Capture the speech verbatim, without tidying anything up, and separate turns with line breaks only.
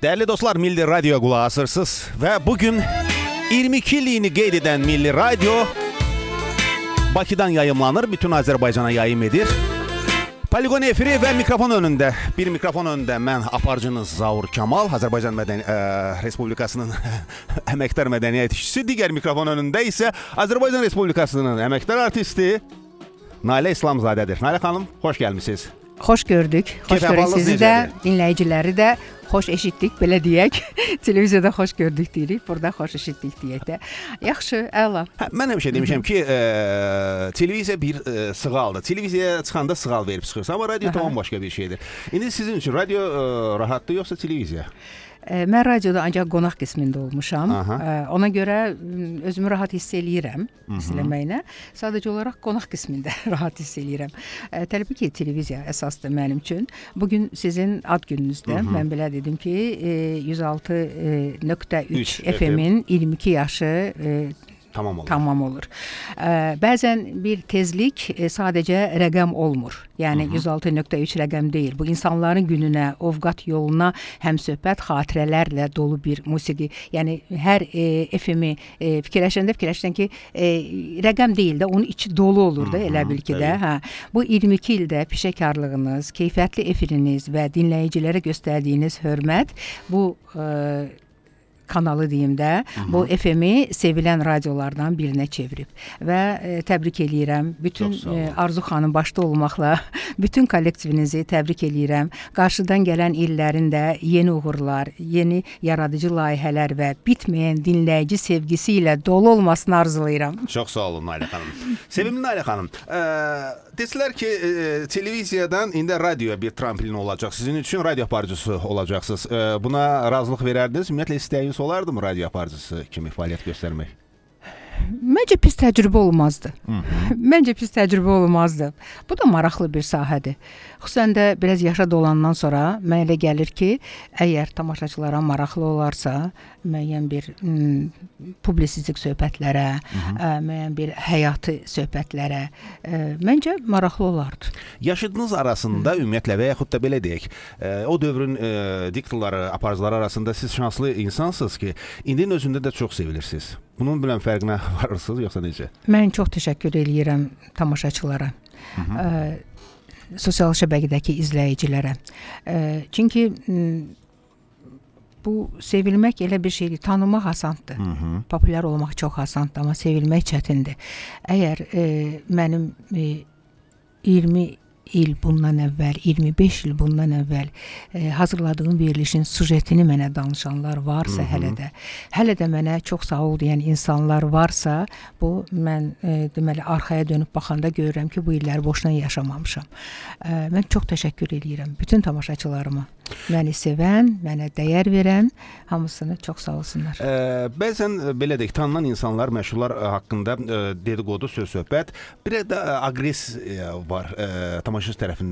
Değerli dostlar, Milli Radyo'ya qulaq asırsınız ve bugün iyirmi iki illiyini qeyd edən Milli Radyo Bakıdan yayımlanır, bütün Azərbaycana yayım edir. Poligon efiri ve mikrofon önündə, bir mikrofon önündə mən aparıcınız Zaur Kamal, Azərbaycan Mədəni ə, Respublikasının əməkdar mədəniyyət işçisi. Digər mikrofon önündə isə Azərbaycan Respublikasının əməkdar artisti Nailə İslamzadədir. Nailə xanım, xoş gəlmisiniz.
Xoş gördük. Xoş görək sizi də, dinləyiciləri də xoş eşitdik, belə deyək. Televiziyada xoş gördük deyirik, burada xoş eşitdik deyək də. Yaxşı, əla.
Hə, mən həmişə demişəm ki, e, televiziya bir e, sığaldır. Televiziyaya çıxanda sığal verib çıxırsan, amma radio tamam başqa bir şeydir. İndi sizin üçün radio e, rahatdır yoxsa televiziya?
Mən radioda ancaq qonaq qismində olmuşam. Aha. Ona görə özümü rahat hiss eləyirəm izləməyinə. Sadəcə olaraq qonaq qismində rahat hiss eləyirəm. Təbii ki, televiziya əsasdır mənim üçün. Bugün sizin ad gününüzdə mən belə dedim ki, yüz altı nöqtə üç F M-in iyirmi iki yaşı
Tamam olur.
Tamam olur. Ee, bəzən bir tezlik e, sadəcə rəqəm olmur. Yəni yüz altı nöqtə üç rəqəm deyil. Bu insanların gününə, ovqat yoluna həmsöhbət xatirələrlə dolu bir musiqi. Yəni hər e, F M-i e, fikirləşəndə fikirləşdən ki, e, rəqəm deyil də onun içi dolu olur da, elə bil ki də. Hə. Bu iyirmi iki ildə peşəkarlığınız, keyfiyyətli efiriniz və dinləyicilərə göstərdiyiniz hörmət bu e, kanalı deyim də, Hı-hı. bu F M-i sevilən radiolardan birinə çevirib. Və e, təbrik eləyirəm. Bütün e, Arzu xanım başda olmaqla bütün kollektivinizi təbrik eləyirəm. Qarşıdan gələn illərin də yeni uğurlar, yeni yaradıcı layihələr və bitməyən dinləyici sevgisi ilə dolu olmasını arzulayıram.
Çox sağ olun Nailə xanım. Sevimli Nailə xanım, e, desələr ki, e, televiziyadan indi radioya bir tramplin olacaq. Sizin üçün radio aparıcısı olacaqsınız. E, buna razılıq verərdiniz? Ümumiyyətlə istəyiniz olardı mı radyo aparıcısı kimi fəaliyyət göstərmək?
Məncə pis təcrübə olmazdı. Məncə pis təcrübə olmazdı. Bu da maraqlı bir sahədir. Xüsusən də biraz yaşa dolandan sonra mənə elə gəlir ki, əgər tamaşaçılara maraqlı olarsa, müəyyən bir m, publisistik söhbətlərə, ə, müəyyən bir həyatı söhbətlərə ə, məncə maraqlı olardı.
Yaşıdınız arasında ümumiyyətlə və yaxud da belə deyək, ə, o dövrün ə, diktorları, aparıcıları arasında siz şanslı insansınız ki, indinin özündə də çox sevilirsiniz. Bunun bilən fərqinə varırsınız, yoxsa necə?
Mən çox təşəkkür eləyirəm tamaşaçılara, ə, sosial şəbəkədəki izləyicilərə. Ə, çünki m, bu sevilmək elə bir şeydir. Tanımaq asandır. Hı -hı. Populyar olmaq çox asandır, amma sevilmək çətindir. Əgər e, mənim e, iyirmi il bundan əvvəl, iyirmi beş il bundan əvvəl e, hazırladığım verilişin sujetini mənə danışanlar varsa, Hı -hı. hələ də, hələ də mənə çox sağ ol deyən insanlar varsa, bu mən e, deməli arxaya dönüb baxanda görürəm ki, bu illəri boşuna yaşamamışam. E, mən çox təşəkkür eləyirəm bütün tamaşaçılarıma. Məni sevən, mənə dəyər verən hamısını çox sağ olsunlar.
Ee, bəzən belə deyək, tanınan insanlar, məşhurlar haqqında e, dedikodu, söz söhbət, bir də aqressiya var e, tamaşaçı tərəfindən.